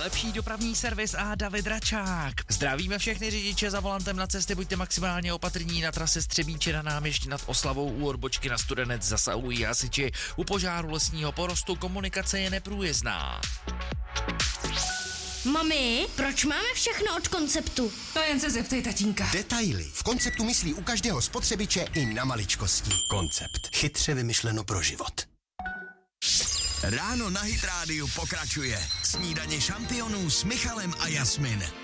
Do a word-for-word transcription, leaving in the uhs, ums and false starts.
nejlepší dopravní servis a David Račák. Zdravíme všechny řidiče za volantem na cesty, buďte maximálně opatrní na trase Střebíče na Náměšti nad Oslavou, u odbočky na Studenec zasahují hasiči, u požáru lesního porostu komunikace je neprůjezdná. Mami, proč máme všechno od Konceptu? To jen se zeptej tatínka. Detaily. V Konceptu myslí u každého spotřebiče i na maličkosti. Koncept. Chytře vymyšleno pro život. Ráno na Hit rádiu pokračuje. Snídaně šampionů s Michalem a Jasmin.